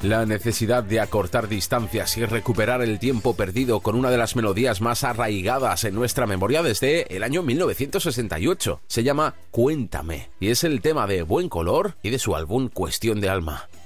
La necesidad de acortar distancias y recuperar el tiempo perdido con una de las melodías más arraigadas en nuestra memoria desde el año 1968. Se llama Cuéntame y es el tema de Buen Color y de su álbum Cuestión de Alma.